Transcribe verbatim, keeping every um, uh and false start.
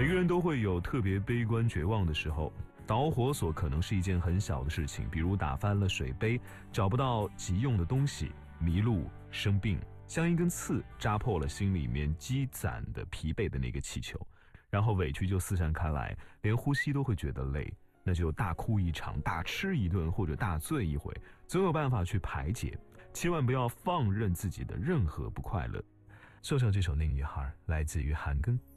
每个人都会有特别悲观绝望的时候，导火索可能是一件很小的事情，比如打翻了水杯，找不到急用的东西，迷路，生病，像一根刺扎破了心里面积攒的疲惫的那个气球，然后委屈就四散开来，连呼吸都会觉得累，那就大哭一场，大吃一顿，或者大醉一回，总有办法去排解，千万不要放任自己的任何不快乐。送上这首《那女孩》，来自于韩庚。